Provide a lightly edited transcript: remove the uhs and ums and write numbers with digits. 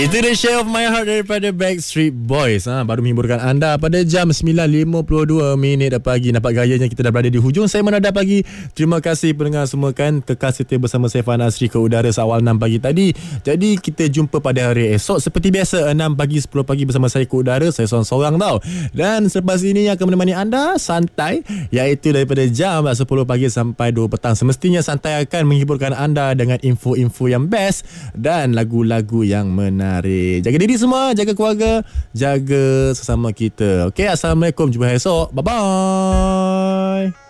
Itu The Share of My Heart daripada Backstreet Boys. Baru menghiburkan anda pada jam 9.52 pagi. Nampak gayanya kita dah berada di hujung segmen Anda Pagi. Terima kasih pendengar semua kan, kekal setia bersama saya Fan Asri ke udara seawal 6 pagi tadi. Jadi kita jumpa pada hari esok seperti biasa 6 pagi 10 pagi bersama saya ke udara. Saya seorang-seorang tau. Dan selepas ini yang akan menemani anda santai, iaitu daripada jam 10 pagi sampai 2 petang. Semestinya santai akan menghiburkan anda dengan info-info yang best dan lagu-lagu yang menarik. Jaga diri semua, jaga keluarga, jaga sesama kita. Okey, Assalamualaikum, jumpa esok. Bye-bye.